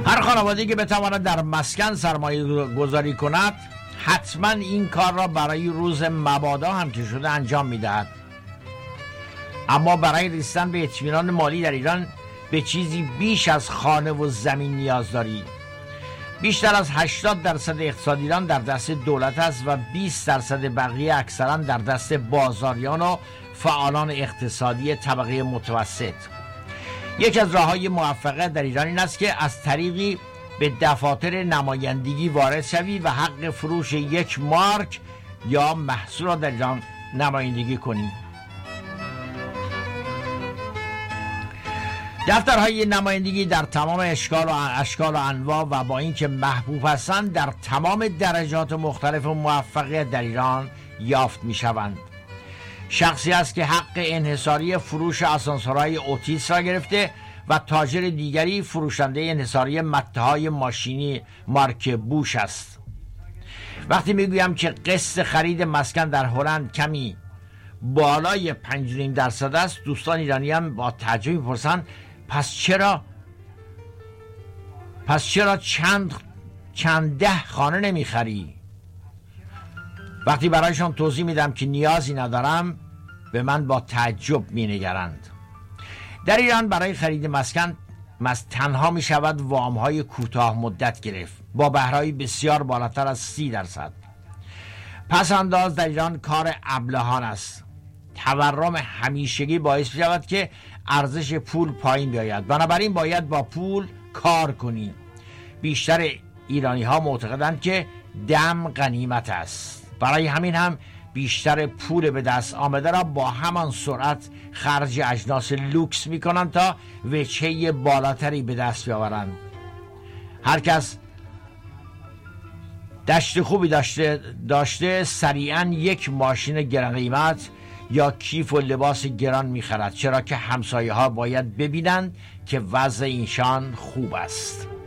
هر خانواده‌ای که بتواند در مسکن سرمایه گذاری کند حتما این کار را برای روز مبادا هم که شده انجام میدهد. اما برای رسیدن به اطمینان مالی در ایران به چیزی بیش از خانه و زمین نیاز داری. بیشتر از 80% اقتصادیان در دست دولت است و 20% بقیه اکثرا در دست بازاریان و فعالان اقتصادی طبقه متوسط. یکی از راه‌های موفقیت در ایران این است که از طریقی به دفاتر نمایندگی وارد شوی و حق فروش یک مارک یا محصول را در ایران نمایندگی کنی. دفترهای نمایندگی در تمام اشکال و انواع و با اینکه محبوب هستند در تمام درجات مختلف و موفقیت در ایران یافت می شوند. شخصی است که حق انحصاری فروش آسانسورهای اوتیس را گرفته و تاجر دیگری فروشنده انحصاری متاهای ماشینی مارک بوش است. وقتی میگویم که قسط خرید مسکن در هلند کمی بالای 5.5% است، دوستان ایرانی هم با تعجب میپرسند پس چرا چند ده خانه نمیخری؟ وقتی برایشان توضیح میدم که نیازی ندارم به من با تعجب مینگرند. در ایران برای خرید مسکن تنها می شود وام های کوتاه مدت گرفت با بهره‌ای بسیار بالاتر از 30%. پس انداز در ایران کار ابلهان است. تورم همیشگی باعث می شود که ارزش پول پایین بیاید، بنابراین باید با پول کار کنی. بیشتر ایرانی ها معتقدند که دم غنیمت است. برای همین هم بیشتر پول به دست آمده را با همان سرعت خرج اجناس لوکس می کنند تا وجهه بالاتری به دست بیاورند. هر کس دشت خوبی داشته سریعا یک ماشین گران قیمت یا کیف و لباس گران می خرد، چرا که همسایه ها باید ببینند که وضع اینشان خوب است.